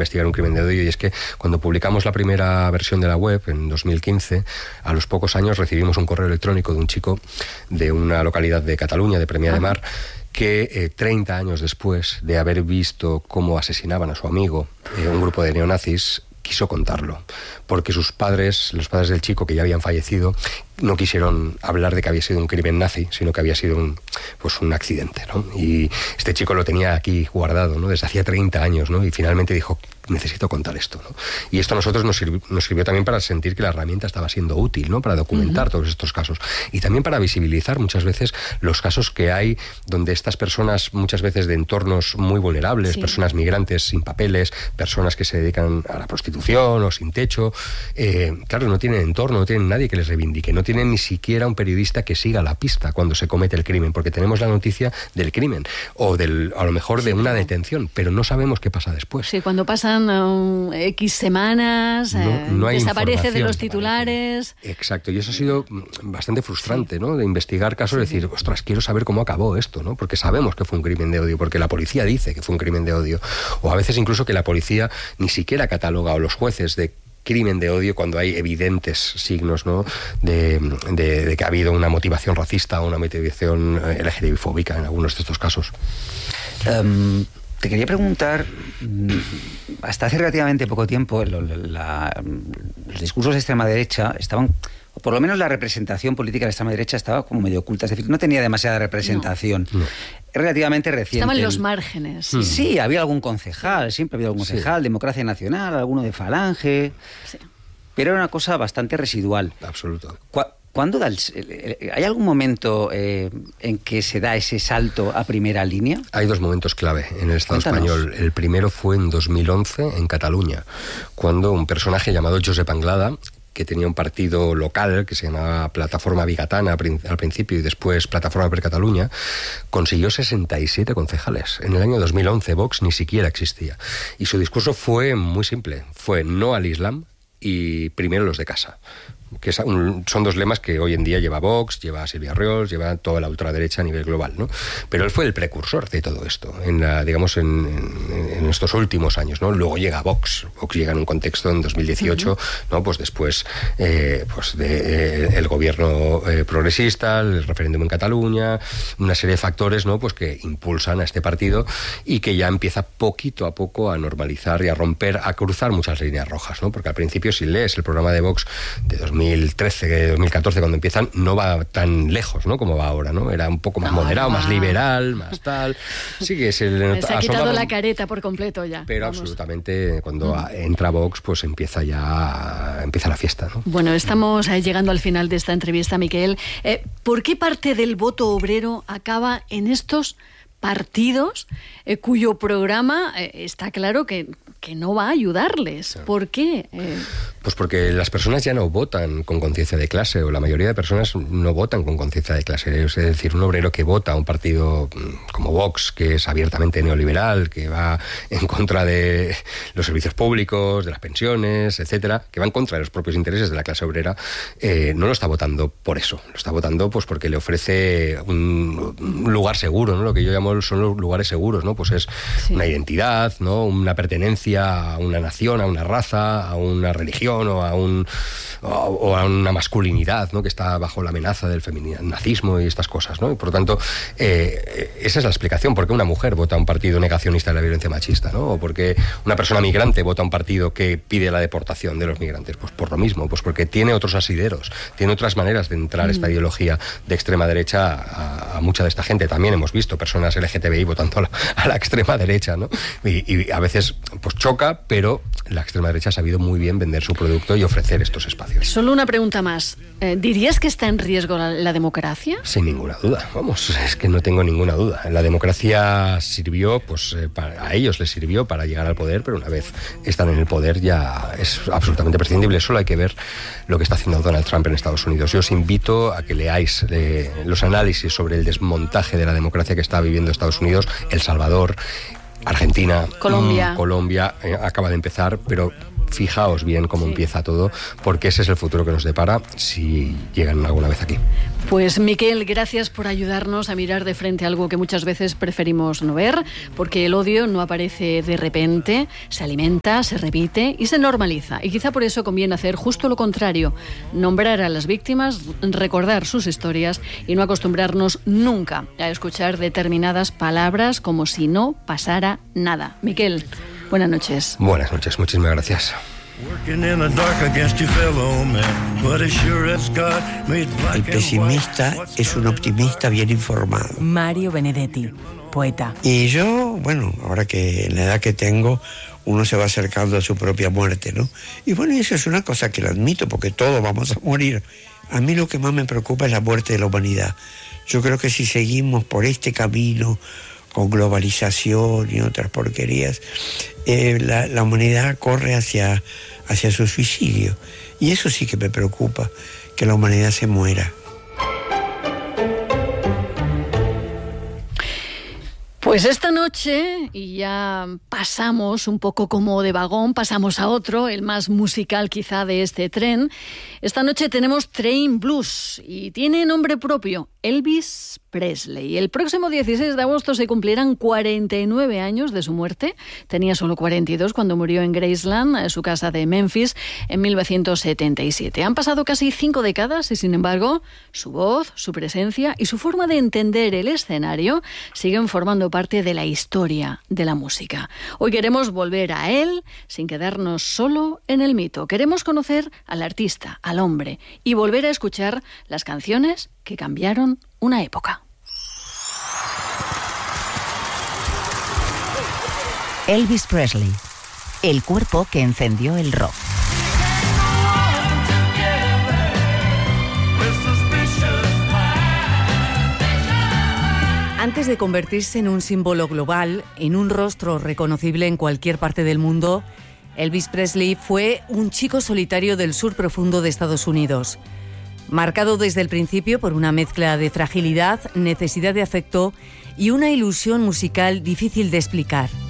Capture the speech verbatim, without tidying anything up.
investigar un crimen de odio, y es que cuando publicamos la primera versión de la web, en dos mil quince, a los pocos años recibimos un correo electrónico de un chico de una localidad de Cataluña, de Premià de Mar, que eh, treinta años después de haber visto cómo asesinaban a su amigo, eh, un grupo de neonazis, quiso contarlo, porque sus padres, los padres del chico que ya habían fallecido, no quisieron hablar de que había sido un crimen nazi, sino que había sido un, pues un accidente, ¿no? Y este chico lo tenía aquí guardado, ¿no? Desde hacía treinta años, ¿no? Y finalmente dijo, necesito contar esto, ¿no? Y esto a nosotros nos sirvió, nos sirvió también para sentir que la herramienta estaba siendo útil, ¿no? Para documentar uh-huh. todos estos casos. Y también para visibilizar muchas veces los casos que hay donde estas personas, muchas veces de entornos muy vulnerables, sí. personas migrantes sin papeles, personas que se dedican a la prostitución o sin techo, eh, claro, no tienen entorno, no tienen nadie que les reivindique, no tienen ni siquiera un periodista que siga la pista cuando se comete el crimen, porque tenemos la noticia del crimen o del, a lo mejor sí, de una detención, pero no sabemos qué pasa después. Sí, cuando pasan um, X semanas, no, eh, no hay desaparece de los titulares. Exacto, y eso ha sido bastante frustrante, ¿no? De investigar casos, sí, decir, ostras, quiero saber cómo acabó esto, ¿no? Porque sabemos que fue un crimen de odio, porque la policía dice que fue un crimen de odio, o a veces incluso que la policía ni siquiera cataloga, o los jueces, de crimen de odio cuando hay evidentes signos, ¿no? de, de, de que ha habido una motivación racista o una motivación L G T B fóbica en algunos de estos casos. Um, te quería preguntar, hasta hace relativamente poco tiempo la, la, los discursos de extrema derecha estaban, o por lo menos la representación política de la extrema derecha estaba como medio oculta, es decir, no tenía demasiada representación. No. No. Es relativamente reciente. Estaban en los márgenes. Sí, sí, había algún concejal, siempre había algún concejal, sí. Democracia Nacional, alguno de Falange, sí. pero era una cosa bastante residual. Absoluto. ¿Cu- ¿Cuándo da el, ¿Hay algún momento eh, en que se da ese salto a primera línea? Hay dos momentos clave en el Estado Cuéntanos. español. El primero fue en dos mil once, en Cataluña, cuando un personaje llamado Josep Anglada, que tenía un partido local que se llamaba Plataforma Bigatana al principio y después Plataforma per Catalunya, consiguió sesenta y siete concejales. En el año dos mil once Vox ni siquiera existía. Y su discurso fue muy simple. Fue no al Islam y primero los de casa. Que son dos lemas que hoy en día lleva Vox, lleva Silvia Rios, lleva toda la ultraderecha a nivel global, ¿no? Pero él fue el precursor de todo esto, en la, digamos, en, en, en estos últimos años, ¿no? Luego llega Vox. Vox llega en un contexto en dos mil dieciocho, uh-huh. ¿no? Pues después eh, pues de, eh, el gobierno eh, progresista, el referéndum en Cataluña, una serie de factores, ¿no? Pues que impulsan a este partido y que ya empieza poquito a poco a normalizar y a romper, a cruzar muchas líneas rojas, ¿no? Porque al principio, si lees el programa de Vox de dos mil trece, dos mil catorce, cuando empiezan, no va tan lejos, ¿no? Como va ahora, ¿no? Era un poco más no, moderado, no. más liberal, más tal. Sí que se le se ha quitado la careta por completo ya. Pero Vamos. absolutamente, cuando mm. entra Vox, pues empieza ya, empieza la fiesta, ¿no? Bueno, estamos eh, llegando al final de esta entrevista, Miquel. Eh, ¿Por qué parte del voto obrero acaba en estos partidos eh, cuyo programa eh, está claro que, que no va a ayudarles? ¿Por qué? Eh... Pues porque las personas ya no votan con conciencia de clase, o la mayoría de personas no votan con conciencia de clase. Es decir, un obrero que vota a un partido como Vox, que es abiertamente neoliberal, que va en contra de los servicios públicos, de las pensiones, etcétera, que va en contra de los propios intereses de la clase obrera, eh, no lo está votando por eso. Lo está votando pues porque le ofrece un, un lugar seguro, ¿no? Lo que yo llamo son los lugares seguros, ¿no? Pues es sí. una identidad, ¿no? Una pertenencia a una nación, a una raza, a una religión, o a un o a una masculinidad, ¿no? Que está bajo la amenaza del feminazismo y estas cosas, ¿no? Y por lo tanto, eh, esa es la explicación. ¿Por qué una mujer vota a un partido negacionista de la violencia machista, ¿no? O por qué una persona migrante vota a un partido que pide la deportación de los migrantes. Pues por lo mismo, pues porque tiene otros asideros, tiene otras maneras de entrar mm. esta ideología de extrema derecha a, a mucha de esta gente. También hemos visto personas L G T B I votando a la, a la extrema derecha, ¿no? Y, y a veces pues choca, pero la extrema derecha ha sabido muy bien vender su producto y ofrecer estos espacios. Solo una pregunta más. Eh, ¿Dirías que está en riesgo la, la democracia? Sin ninguna duda. Vamos, es que no tengo ninguna duda. La democracia sirvió, pues eh, para, a ellos les sirvió para llegar al poder, pero una vez están en el poder ya es absolutamente prescindible. Solo hay que ver lo que está haciendo Donald Trump en Estados Unidos. Yo os invito a que leáis eh, los análisis sobre el desmontaje de la democracia que está viviendo Estados Unidos, El Salvador, Argentina, Colombia, mmm, Colombia eh, acaba de empezar, pero fijaos bien cómo sí. empieza todo, porque ese es el futuro que nos depara si llegan alguna vez aquí. Pues Miquel, gracias por ayudarnos a mirar de frente algo que muchas veces preferimos no ver, porque el odio no aparece de repente, se alimenta, se repite y se normaliza. Y quizá por eso conviene hacer justo lo contrario, nombrar a las víctimas, recordar sus historias y no acostumbrarnos nunca a escuchar determinadas palabras como si no pasara nada. Miquel, buenas noches. Buenas noches, muchísimas gracias. El pesimista es un optimista bien informado. Mario Benedetti, poeta. Y yo, bueno, ahora que en la edad que tengo, uno se va acercando a su propia muerte, ¿no? Y bueno, eso es una cosa que lo admito, porque todos vamos a morir. A mí lo que más me preocupa es la muerte de la humanidad. Yo creo que si seguimos por este camino, con globalización y otras porquerías, eh, la, la humanidad corre hacia, hacia su suicidio. Y eso sí que me preocupa, que la humanidad se muera. Pues esta noche, y ya pasamos un poco como de vagón, pasamos a otro, el más musical quizá de este tren. Esta noche tenemos Train Blues y tiene nombre propio, Elvis Presley. El próximo dieciséis de agosto se cumplirán cuarenta y nueve años de su muerte. Tenía solo cuarenta y dos cuando murió en Graceland, su casa de Memphis, en mil novecientos setenta y siete. Han pasado casi cinco décadas y, sin embargo, su voz, su presencia y su forma de entender el escenario siguen formando parte de la historia de la música. Hoy queremos volver a él sin quedarnos solo en el mito. Queremos conocer al artista, al hombre, y volver a escuchar las canciones que cambiaron una época. Elvis Presley, el cuerpo que encendió el rock. Antes de convertirse en un símbolo global, en un rostro reconocible en cualquier parte del mundo, Elvis Presley fue un chico solitario del sur profundo de Estados Unidos. Marcado desde el principio por una mezcla de fragilidad, necesidad de afecto y una ilusión musical difícil de explicar.